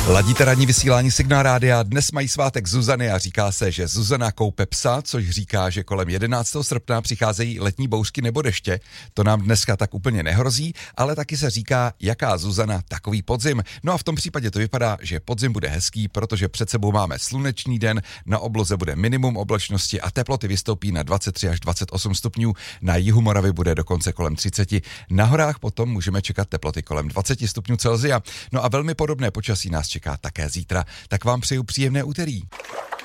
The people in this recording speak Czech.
Ladíte ranní vysílání Signál Rádia, dnes mají svátek Zuzany a říká se, že Zuzana koupe psa, což říká, že kolem 11. srpna přicházejí letní bouřky nebo deště. To nám dneska tak úplně nehrozí, ale taky se říká, jaká Zuzana, takový podzim. No a v tom případě to vypadá, že podzim bude hezký, protože před sebou máme slunečný den, na obloze bude minimum oblačnosti a teploty vystoupí na 23 až 28 stupňů, na jihu Moravy bude dokonce kolem 30. Na horách potom můžeme čekat teploty kolem 20 stupňů Celsia. No a velmi podobné počasí nás čeká také zítra, tak vám přeju příjemné úterý.